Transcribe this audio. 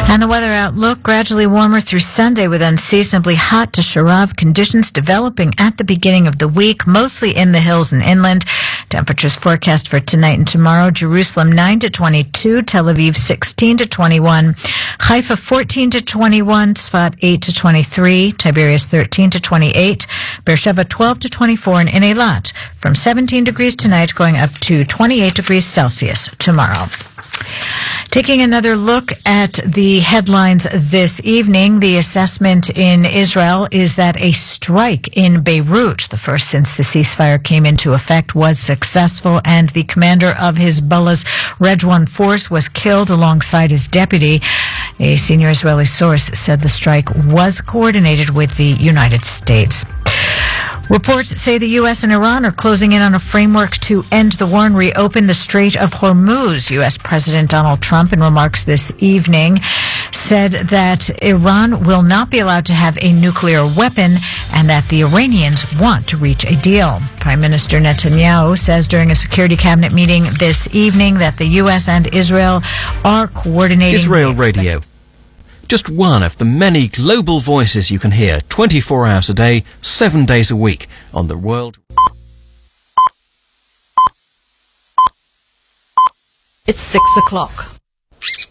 And the weather outlook, gradually warmer through Sunday with unseasonably hot to Sharav conditions developing at the beginning of the week, mostly in the hills and inland. Temperatures forecast for tonight and tomorrow: Jerusalem 9 to 22, Tel Aviv 16 to 21, Haifa 14 to 21, Tzfat 8 to 23, Tiberias 13 to 28, Beersheba 12 to 24, and in Eilat from 17 degrees tonight going up to 28 degrees Celsius tomorrow. Taking another look at the headlines this evening, the assessment in Israel is that a strike in Beirut, the first since the ceasefire came into effect, was successful, and the commander of Hezbollah's Redwan force was killed alongside his deputy. A senior Israeli source said the strike was coordinated with the United States. Reports say the U.S. and Iran are closing in on a framework to end the war and reopen the Strait of Hormuz. U.S. President Donald Trump, in remarks this evening, said that Iran will not be allowed to have a nuclear weapon and that the Iranians want to reach a deal. Prime Minister Netanyahu says during a security cabinet meeting this evening that the U.S. and Israel are coordinating. Israel Radio. Just one of the many global voices you can hear 24 hours a day, 7 days a week on the world. It's 6 o'clock.